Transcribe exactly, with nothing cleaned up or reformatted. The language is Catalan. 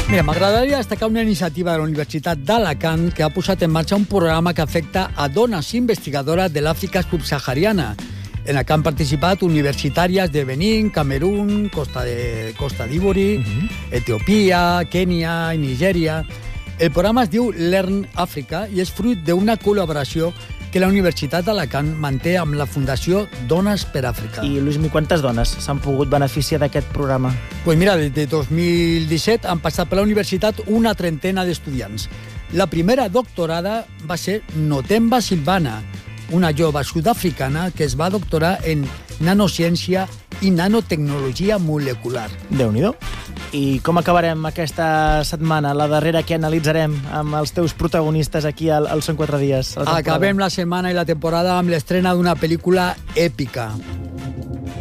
Mira, m'agradaria destacar una iniciativa de la Universitat d'Alacant que ha posat en marxa un programa que afecta a dones investigadores de l'Àfrica subsahariana, en el que han participat universitàries de Benín, Camerún, Costa de Costa d'Ivori, uh-huh. Etiòpia, Kènia i Nigèria. El programa es diu Learn Africa i és fruit d'una col·laboració que la Universitat d'Alacant manté amb la Fundació Dones per Àfrica. I, Luismi, quantes dones s'han pogut beneficiar d'aquest programa? Pues mira, des de dos mil disset han passat per la universitat una trentena d'estudiants. La primera doctorada va ser Nothemba Silvana, una jove sud-africana que es va doctorar en nanociència i nanotecnologia molecular. Déu-n'hi-do. I com acabarem aquesta setmana, la darrera que analitzarem amb els teus protagonistes aquí al, al Són quatre dies? Acabem la setmana i la temporada amb l'estrena d'una pel·lícula èpica,